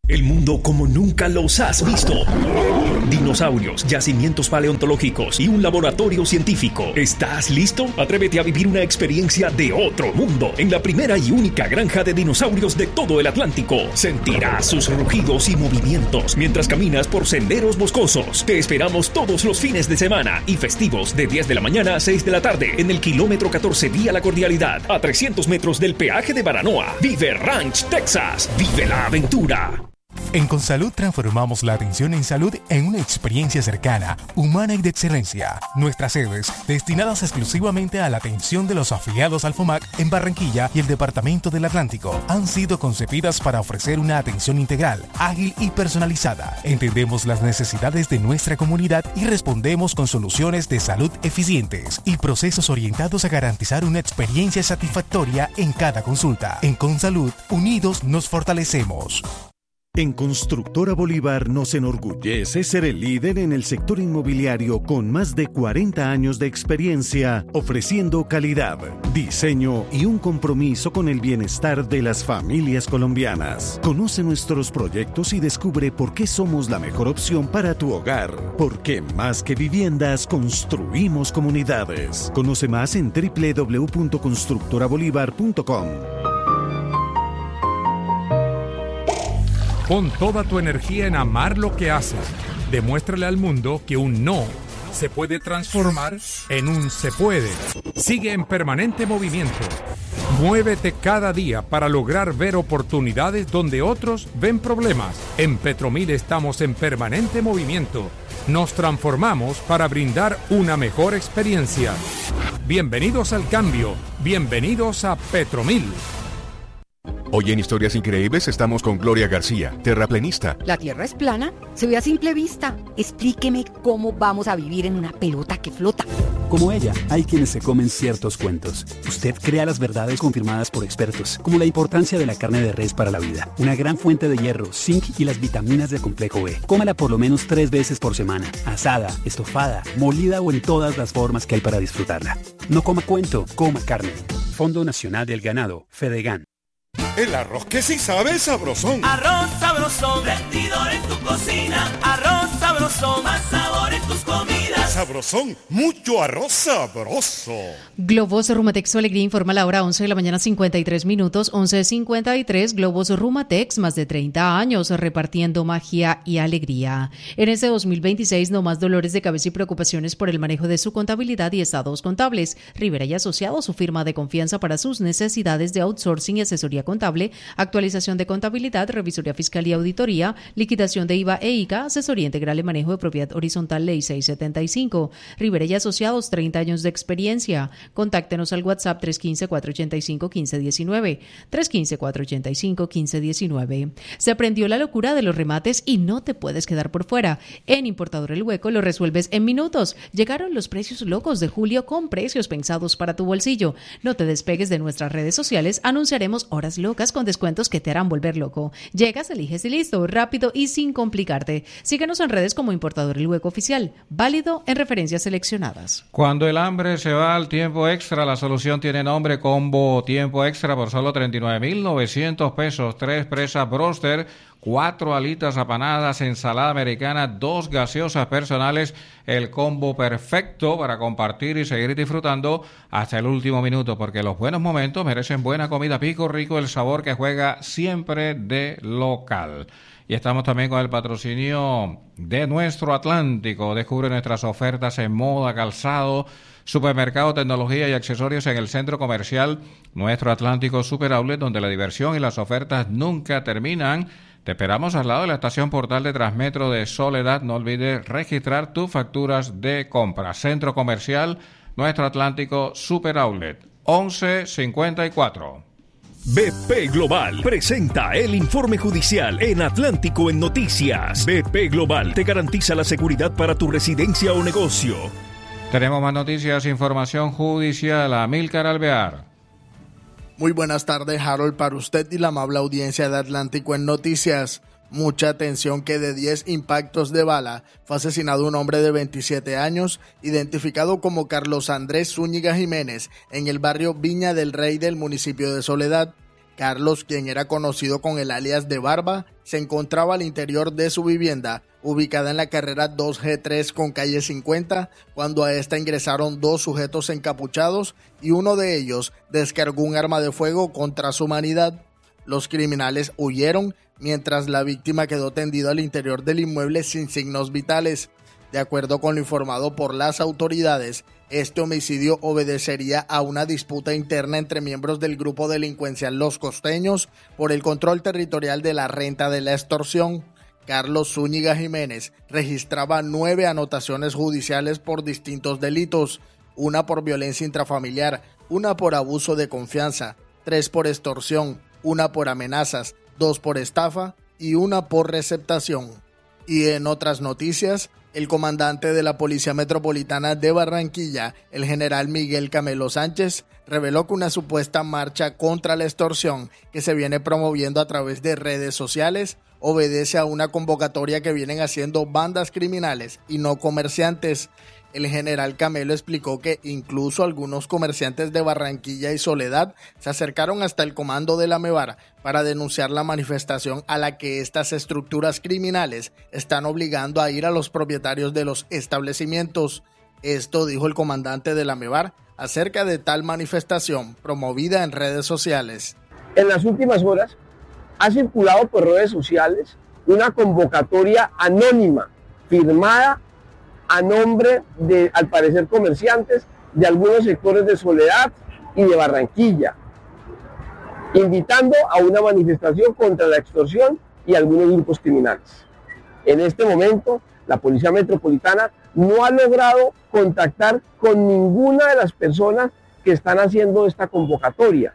El mundo como nunca los has visto. Dinosaurios, yacimientos paleontológicos y un laboratorio científico. ¿Estás listo? Atrévete a vivir una experiencia de otro mundo en la primera y única granja de dinosaurios de todo el Atlántico. Sentirás sus rugidos y movimientos mientras caminas por senderos boscosos. Te esperamos todos los fines de semana y festivos de 10 de la mañana a 6 de la tarde en el kilómetro 14 vía La Cordialidad, a 300 metros del peaje de Baranoa. Vive Ranch, Texas. Vive la aventura. En Consalud transformamos la atención en salud en una experiencia cercana, humana y de excelencia. Nuestras sedes, destinadas exclusivamente a la atención de los afiliados al FOMAC en Barranquilla y el Departamento del Atlántico, han sido concebidas para ofrecer una atención integral, ágil y personalizada. Entendemos las necesidades de nuestra comunidad y respondemos con soluciones de salud eficientes y procesos orientados a garantizar una experiencia satisfactoria en cada consulta. En Consalud, unidos nos fortalecemos. En Constructora Bolívar nos enorgullece ser el líder en el sector inmobiliario con más de 40 años de experiencia, ofreciendo calidad, diseño y un compromiso con el bienestar de las familias colombianas. Conoce nuestros proyectos y descubre por qué somos la mejor opción para tu hogar. Porque más que viviendas, construimos comunidades. Conoce más en www.constructorabolívar.com. Pon toda tu energía en amar lo que haces. Demuéstrale al mundo que un no se puede transformar en un se puede. Sigue en permanente movimiento. Muévete cada día para lograr ver oportunidades donde otros ven problemas. En Petromil estamos en permanente movimiento. Nos transformamos para brindar una mejor experiencia. Bienvenidos al cambio. Bienvenidos a Petromil. Hoy en Historias Increíbles estamos con Gloria García, terraplenista. ¿La Tierra es plana? Se ve a simple vista. Explíqueme cómo vamos a vivir en una pelota que flota. Como ella, hay quienes se comen ciertos cuentos. Usted crea las verdades confirmadas por expertos, como la importancia de la carne de res para la vida, una gran fuente de hierro, zinc y las vitaminas del complejo B. Cómala por lo menos 3 veces por semana, asada, estofada, molida o en todas las formas que hay para disfrutarla. No coma cuento, coma carne. Fondo Nacional del Ganado, Fedegan. El arroz que sí sabe es sabrosón. Arroz sabrosón, rendidor en tu cocina. Arroz sabrosón, más sabor en tus comidas. Sabrosón, mucho arroz sabroso. Globos Rumatex, su alegría, informa la hora 11 de la mañana 53 minutos, 11:53. Globos Rumatex, más de 30 años repartiendo magia y alegría. En este 2026, no más dolores de cabeza y preocupaciones por el manejo de su contabilidad y estados contables. Rivera y Asociados, su firma de confianza para sus necesidades de outsourcing y asesoría contable, actualización de contabilidad, revisoría fiscal y auditoría, liquidación de IVA e ICA, asesoría integral en manejo de propiedad horizontal, ley 675. Rivera y Asociados, 30 años de experiencia. Contáctenos al WhatsApp 315-485-1519, 315-485-1519. Se aprendió la locura de los remates y no te puedes quedar por fuera. En Importador El Hueco lo resuelves en minutos. Llegaron los precios locos de julio con precios pensados para tu bolsillo. No te despegues de nuestras redes sociales, anunciaremos horas locas con descuentos que te harán volver loco. Llegas, eliges y listo, rápido y sin complicarte. Síguenos en redes como Importador El Hueco Oficial, válido en referencias seleccionadas. Cuando el hambre se va al tiempo extra, la solución tiene nombre: Combo Tiempo Extra por solo 39,900 pesos. 3 presas broster, 4 alitas apanadas, ensalada americana, 2 gaseosas personales. El combo perfecto para compartir y seguir disfrutando hasta el último minuto, porque los buenos momentos merecen buena comida. Pico Rico, el sabor que juega siempre de local. Y estamos también con el patrocinio de Nuestro Atlántico. Descubre nuestras ofertas en moda, calzado, supermercado, tecnología y accesorios en el centro comercial Nuestro Atlántico Super Outlet, donde la diversión y las ofertas nunca terminan. Te esperamos al lado de la estación Portal de Transmetro de Soledad. No olvides registrar tus facturas de compra. Centro comercial Nuestro Atlántico Super Outlet, 1154. BP Global presenta el informe judicial en Atlántico en Noticias. BP Global te garantiza la seguridad para tu residencia o negocio. Tenemos más noticias, información judicial. Amílcar Alvear. Muy buenas tardes, Harold, para usted y la amable audiencia de Atlántico en Noticias. Mucha atención que de 10 impactos de bala fue asesinado un hombre de 27 años, identificado como Carlos Andrés Zúñiga Jiménez, en el barrio Viña del Rey del municipio de Soledad. Carlos, quien era conocido con el alias de Barba, se encontraba al interior de su vivienda, ubicada en la carrera 2G3 con calle 50, cuando a esta ingresaron 2 sujetos encapuchados y uno de ellos descargó un arma de fuego contra su humanidad. Los criminales huyeron, mientras la víctima quedó tendida al interior del inmueble sin signos vitales. De acuerdo con lo informado por las autoridades, este homicidio obedecería a una disputa interna entre miembros del grupo delincuencial Los Costeños por el control territorial de la renta de la extorsión. Carlos Zúñiga Jiménez registraba 9 anotaciones judiciales por distintos delitos, una por violencia intrafamiliar, una por abuso de confianza, 3 por extorsión, una por amenazas, 2 por estafa y una por receptación. Y en otras noticias, el comandante de la Policía Metropolitana de Barranquilla, el general Miguel Camelo Sánchez, reveló que una supuesta marcha contra la extorsión que se viene promoviendo a través de redes sociales obedece a una convocatoria que vienen haciendo bandas criminales y no comerciantes. El general Camelo explicó que incluso algunos comerciantes de Barranquilla y Soledad se acercaron hasta el comando de la MEVAR para denunciar la manifestación a la que estas estructuras criminales están obligando a ir a los propietarios de los establecimientos. Esto dijo el comandante de la MEVAR acerca de tal manifestación promovida en redes sociales. En las últimas horas ha circulado por redes sociales una convocatoria anónima firmada a nombre de, al parecer, comerciantes de algunos sectores de Soledad y de Barranquilla, invitando a una manifestación contra la extorsión y algunos grupos criminales. En este momento, la Policía Metropolitana no ha logrado contactar con ninguna de las personas que están haciendo esta convocatoria.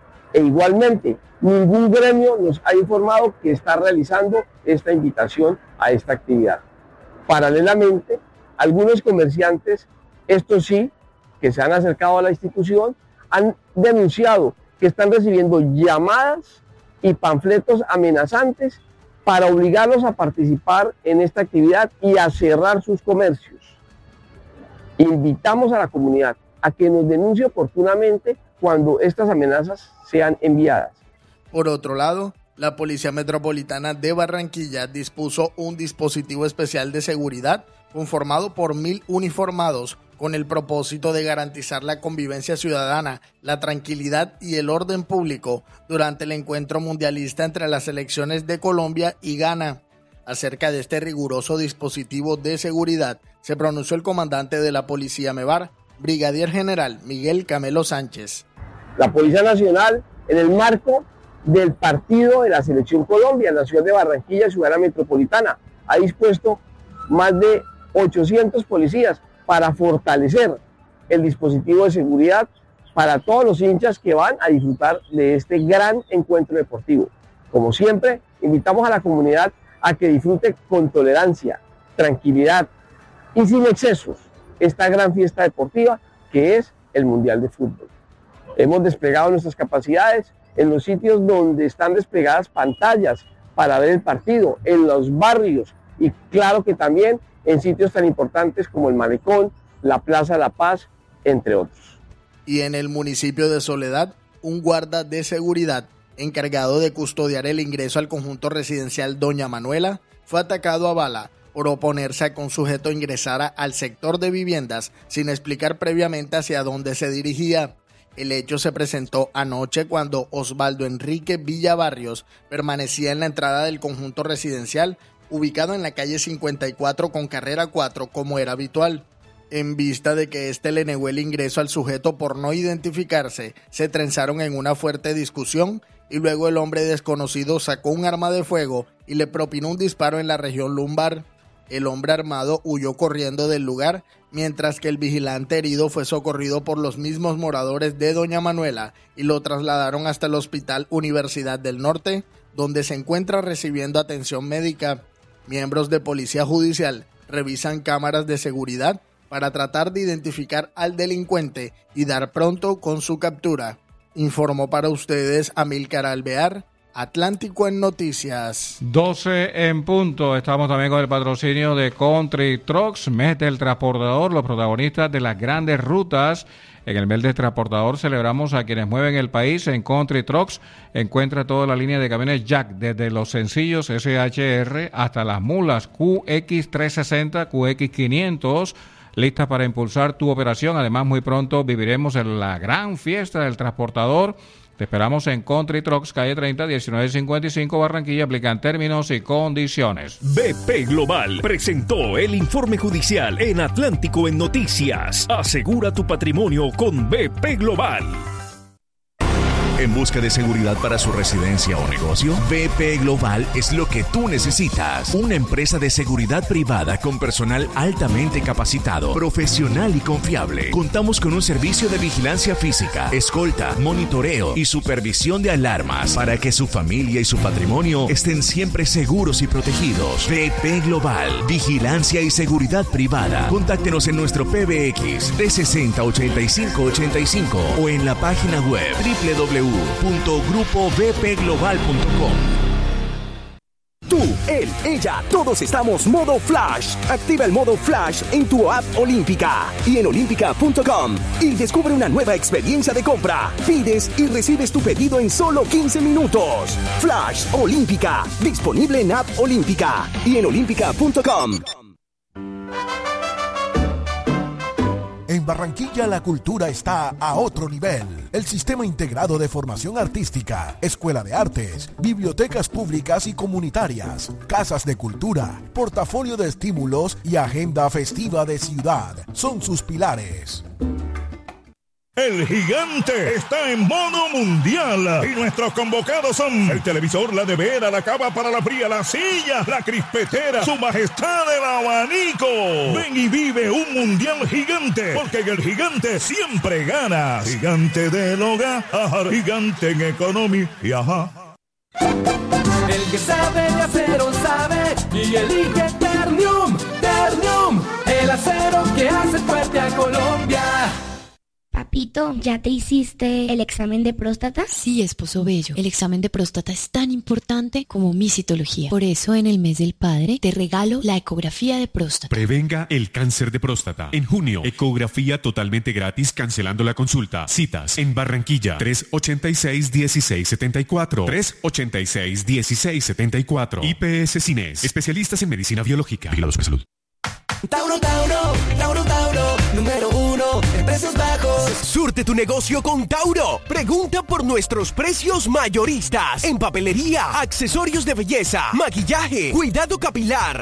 E igualmente, ningún gremio nos ha informado que está realizando esta invitación a esta actividad. Paralelamente, algunos comerciantes, estos sí, que se han acercado a la institución, han denunciado que están recibiendo llamadas y panfletos amenazantes para obligarlos a participar en esta actividad y a cerrar sus comercios. Invitamos a la comunidad a que nos denuncie oportunamente cuando estas amenazas sean enviadas. Por otro lado, la Policía Metropolitana de Barranquilla dispuso un dispositivo especial de seguridad conformado por 1.000 uniformados con el propósito de garantizar la convivencia ciudadana, la tranquilidad y el orden público durante el encuentro mundialista entre las selecciones de Colombia y Ghana. Acerca de este riguroso dispositivo de seguridad se pronunció el comandante de la Policía MEVAR, Brigadier General Miguel Camelo Sánchez. La Policía Nacional, en el marco del partido de la Selección Colombia en la ciudad de Barranquilla, ciudad metropolitana, ha dispuesto más de 800 policías para fortalecer el dispositivo de seguridad para todos los hinchas que van a disfrutar de este gran encuentro deportivo. Como siempre, invitamos a la comunidad a que disfrute con tolerancia, tranquilidad y sin excesos esta gran fiesta deportiva que es el Mundial de Fútbol. Hemos desplegado nuestras capacidades en los sitios donde están desplegadas pantallas para ver el partido, en los barrios y claro que también en sitios tan importantes como el Malecón, la Plaza de la Paz, entre otros. Y en el municipio de Soledad, un guarda de seguridad encargado de custodiar el ingreso al conjunto residencial Doña Manuela fue atacado a bala por oponerse a que un sujeto ingresara al sector de viviendas sin explicar previamente hacia dónde se dirigía. El hecho se presentó anoche cuando Osvaldo Enrique Villabarrios permanecía en la entrada del conjunto residencial ubicado en la calle 54 con carrera 4 como era habitual. En vista de que éste le negó el ingreso al sujeto por no identificarse, se trenzaron en una fuerte discusión y luego el hombre desconocido sacó un arma de fuego y le propinó un disparo en la región lumbar. El hombre armado huyó corriendo del lugar, mientras que el vigilante herido fue socorrido por los mismos moradores de Doña Manuela y lo trasladaron hasta el Hospital Universidad del Norte, donde se encuentra recibiendo atención médica. Miembros de Policía Judicial revisan cámaras de seguridad para tratar de identificar al delincuente y dar pronto con su captura. Informó para ustedes Amílcar Alvear, Atlántico en Noticias. 12 en punto. Estamos también con el patrocinio de Country Trucks, mes del transportador, los protagonistas de las grandes rutas. En el mes del transportador celebramos a quienes mueven el país. En Country Trucks encuentra toda la línea de camiones Jack, desde los sencillos SHR hasta las mulas QX360, QX500, listas para impulsar tu operación. Además, muy pronto viviremos en la gran fiesta del transportador. Te esperamos en Country Trucks, calle 30, 1955, Barranquilla. Aplican términos y condiciones. BP Global presentó el informe judicial en Atlántico en Noticias. Asegura tu patrimonio con BP Global. ¿En busca de seguridad para su residencia o negocio? BP Global es lo que tú necesitas. Una empresa de seguridad privada con personal altamente capacitado, profesional y confiable. Contamos con un servicio de vigilancia física, escolta, monitoreo y supervisión de alarmas para que su familia y su patrimonio estén siempre seguros y protegidos. BP Global, vigilancia y seguridad privada. Contáctenos en nuestro PBX 360-8585 o en la página web www.grupobpglobal.com. Tú, él, ella, todos estamos modo Flash. Activa el modo Flash en tu app Olímpica y en olímpica.com y descubre una nueva experiencia de compra. Pides y recibes tu pedido en solo 15 minutos. Flash Olímpica, disponible en app Olímpica y en olímpica.com. En Barranquilla la cultura está a otro nivel. El Sistema Integrado de Formación Artística, Escuela de Artes, bibliotecas públicas y comunitarias, casas de cultura, portafolio de estímulos y agenda festiva de ciudad son sus pilares. El Gigante está en modo mundial y nuestros convocados son el televisor, la nevera, la cava para la fría, la silla, la crispetera, su majestad el abanico. Ven y vive un mundial gigante, porque en el Gigante siempre ganas. Gigante del hogar, gigante en economía y ajá. El que sabe de acero sabe y elige Ternium, Ternium, el acero que hace fuerte a Colombia. Papito, ¿ya te hiciste el examen de próstata? Sí, esposo bello. El examen de próstata es tan importante como mi citología. Por eso, en el mes del padre, te regalo la ecografía de próstata. Prevenga el cáncer de próstata. En junio, ecografía totalmente gratis cancelando la consulta. Citas en Barranquilla, 386-1674. 386-1674. IPS Cines, especialistas en medicina biológica. Vigilados por salud. Tauro, Tauro, Tauro, Tauro, número 1 en precios bajos. Surte tu negocio con Tauro. Pregunta por nuestros precios mayoristas en papelería, accesorios de belleza, maquillaje, cuidado capilar,